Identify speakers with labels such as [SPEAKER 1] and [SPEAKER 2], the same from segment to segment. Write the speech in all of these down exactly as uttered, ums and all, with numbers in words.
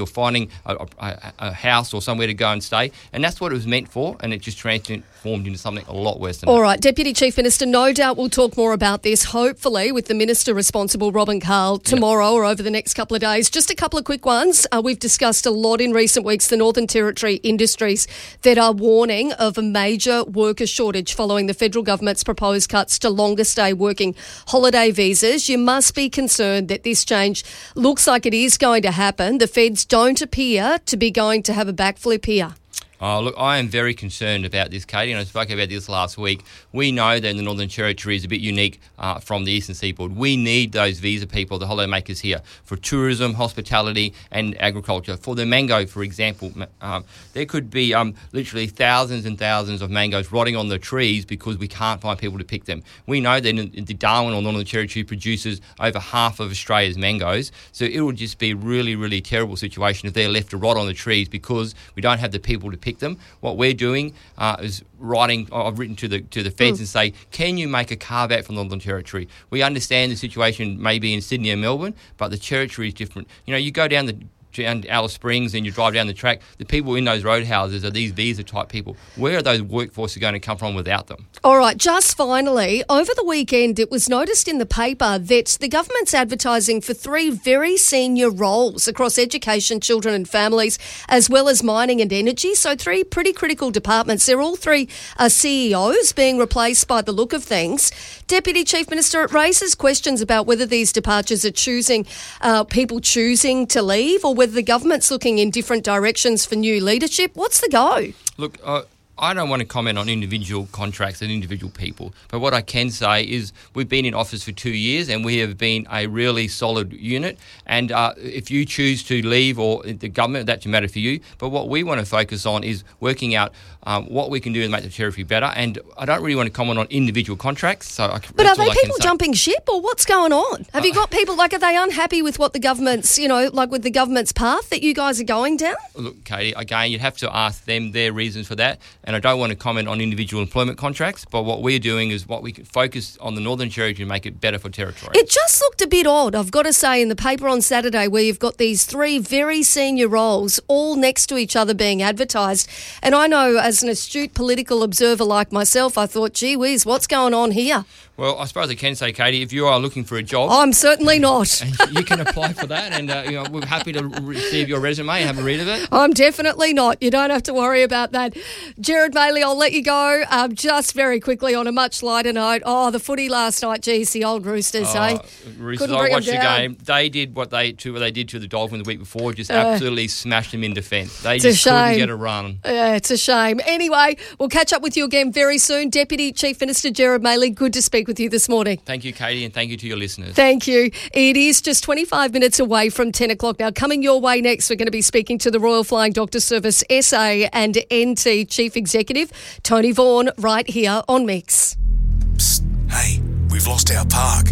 [SPEAKER 1] or finding a, a, a house or somewhere to go and stay. And that's what it was meant for, and it just transformed into something a lot worse than
[SPEAKER 2] All
[SPEAKER 1] that.
[SPEAKER 2] right, Deputy Chief Minister, no doubt we'll talk more about this, hopefully, with the Minister responsible, Robin Carl, tomorrow yep. or over the next couple of days. Just a couple of quick ones. Uh, we've discussed a lot in recent weeks the Northern Territory industries that are warning of a major worker shortage following the federal government's proposed cuts to longer stay working holiday visas. You must be concerned that this change looks like it is going to happen. The feds don't appear to be going to have a backflip here.
[SPEAKER 1] Oh, look, I am very concerned about this, Katie, and I spoke about this last week. We know that the Northern Territory is a bit unique uh, from the Eastern Seaboard. We need those visa people, the holidaymakers here, for tourism, hospitality and agriculture. For the mango, for example, um, there could be um, literally thousands and thousands of mangoes rotting on the trees because we can't find people to pick them. We know that the Darwin or Northern Territory produces over half of Australia's mangoes, so it will just be a really, really terrible situation if they're left to rot on the trees because we don't have the people to pick them. What we're doing uh, is writing. I've written to the to the feds mm. and say, can you make a carve out from the Northern Territory? We understand the situation maybe in Sydney and Melbourne, but the territory is different. You know, you go down the down Alice Springs and you drive down the track, the people in those roadhouses are these visa type people. Where are those workforce going to come from without them?
[SPEAKER 2] All right, just finally, over the weekend it was noticed in the paper that the government's advertising for three very senior roles across education, children and families, as well as mining and energy. So three pretty critical departments. They're all three uh, C E Os being replaced by the look of things. Deputy Chief Minister, it raises questions about whether these departures are choosing uh, people choosing to leave or whether the government's looking in different directions for new leadership. What's the go?
[SPEAKER 1] Look, uh, I don't want to comment on individual contracts and individual people, but what I can say is we've been in office for two years and we have been a really solid unit, and uh, if you choose to leave or the government, that doesn't matter for you, but what we want to focus on is working out um, what we can do to make the territory better, and I don't really want to comment on individual contracts. So, I,
[SPEAKER 2] But are they people jumping ship or what's going on? Have uh, you got people, like, are they unhappy with what the government's, you know, like with the government's path that you guys are going down?
[SPEAKER 1] Look, Katie, again, you'd have to ask them their reasons for that, and I don't want to comment on individual employment contracts, but what we're doing is what we can focus on the Northern Territory to make it better for Territory.
[SPEAKER 2] It just looked a bit odd, I've got to say, in the paper on Saturday where you've got these three very senior roles all next to each other being advertised. And I know as an astute political observer like myself, I thought, gee whiz, what's going on here?
[SPEAKER 1] Well, I suppose I can say, Katie, if you are looking for a job...
[SPEAKER 2] I'm certainly not.
[SPEAKER 1] You can apply for that, and uh, you know, we're happy to receive your resume and have a read of it.
[SPEAKER 2] I'm definitely not. You don't have to worry about that. Gerard Maley, I'll let you go. Um, just very quickly on a much lighter note. Oh, the footy last night, geez, the old Roosters,
[SPEAKER 1] oh,
[SPEAKER 2] eh?
[SPEAKER 1] Roosters, I watched the game. They did what they to what they did to the Dolphins the week before, just uh, absolutely smashed them in defence. They just couldn't get a run.
[SPEAKER 2] Yeah, it's a shame. Anyway, we'll catch up with you again very soon. Deputy Chief Minister Gerard Maley, good to speak with you this morning.
[SPEAKER 1] Thank you, Katie, and thank you to your listeners.
[SPEAKER 2] Thank you. It is just twenty-five minutes away from ten o'clock now. Coming your way next, we're going to be speaking to the Royal Flying Doctor Service S A and N T Chief Executive, Tony Vaughan, right here on Mix.
[SPEAKER 3] Psst, hey, we've lost our park.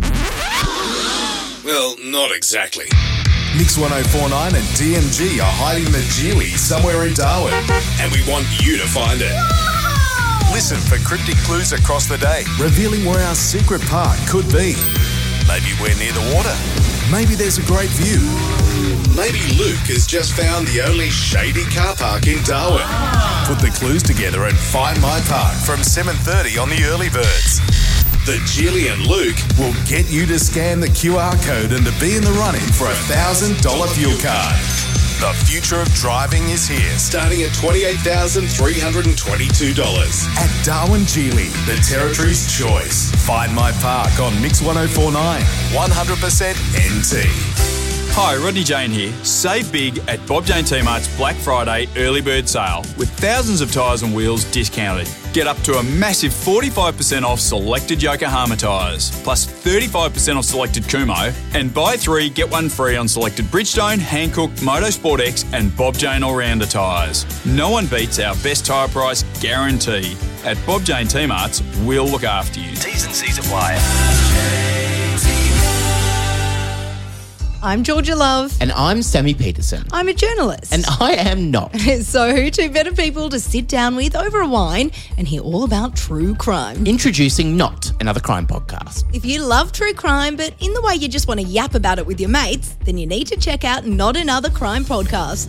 [SPEAKER 3] Well, not exactly. Mix one oh four point nine and D M G are hiding the Geely somewhere in Darwin, and we want you to find it. Listen for cryptic clues across the day, revealing where our secret park could be. Maybe we're near the water. Maybe there's a great view. Maybe Luke has just found the only shady car park in Darwin. Put the clues together and find my park from seven thirty on the Early Birds. The Geely and Luke will get you to scan the Q R code and to be in the running for a one thousand dollars fuel card. The future of driving is here, starting at twenty-eight thousand three hundred twenty-two dollars. At Darwin Geely, the Territory's choice. Find my park on Mix one oh four point nine, one hundred percent N T.
[SPEAKER 4] Hi, Rodney Jane here. Save big at Bob Jane T-Mart's Black Friday early bird sale with thousands of tyres and wheels discounted. Get up to a massive forty-five percent off selected Yokohama tyres, plus thirty-five percent off selected Kumo, and buy three, get one free on selected Bridgestone, Hankook, Motorsport X and Bob Jane All-Rounder tyres. No one beats our best tyre price guarantee. At Bob Jane T-Mart's, we'll look after you.
[SPEAKER 3] T's and C's apply.
[SPEAKER 5] I'm Georgia Love.
[SPEAKER 6] And I'm Sammy Peterson.
[SPEAKER 5] I'm a journalist.
[SPEAKER 6] And I am not.
[SPEAKER 5] So who two better people to sit down with over a wine and hear all about true crime?
[SPEAKER 6] Introducing Not, another crime podcast.
[SPEAKER 5] If you love true crime, but in the way you just want to yap about it with your mates, then you need to check out Not Another Crime Podcast.